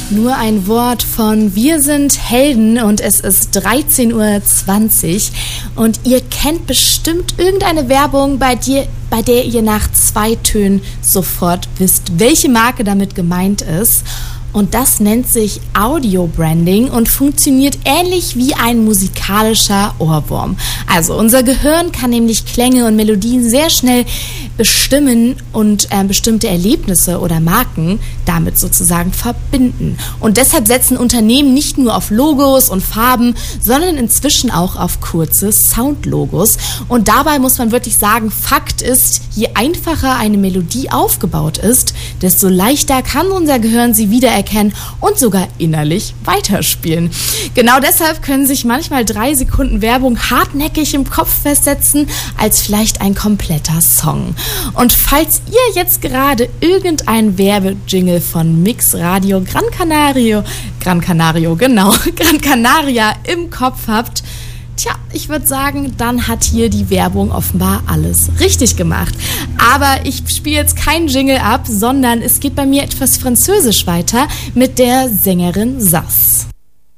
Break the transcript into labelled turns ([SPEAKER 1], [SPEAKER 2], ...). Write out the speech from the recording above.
[SPEAKER 1] Nur ein Wort von Wir sind Helden und es ist 13:20 Uhr und ihr kennt bestimmt irgendeine Werbung, bei der ihr nach 2 Tönen sofort wisst, welche Marke damit gemeint ist. Und das nennt sich Audio-Branding und funktioniert ähnlich wie ein musikalischer Ohrwurm. Also unser Gehirn kann nämlich Klänge und Melodien sehr schnell bestimmen und bestimmte Erlebnisse oder Marken damit sozusagen verbinden. Und deshalb setzen Unternehmen nicht nur auf Logos und Farben, sondern inzwischen auch auf kurze Soundlogos. Und dabei muss man wirklich sagen, Fakt ist, je einfacher eine Melodie aufgebaut ist, desto leichter kann unser Gehirn sie wiedererkennen und sogar innerlich weiterspielen. Genau deshalb können sich manchmal 3 Sekunden Werbung hartnäckig im Kopf festsetzen, als vielleicht ein kompletter Song. Und falls ihr jetzt gerade irgendein Werbejingle von Mix Radio Gran Canaria im Kopf habt, tja, ich würde sagen, dann hat hier die Werbung offenbar alles richtig gemacht. Aber ich spiele jetzt keinen Jingle ab, sondern es geht bei mir etwas Französisch weiter mit der Sängerin Sass.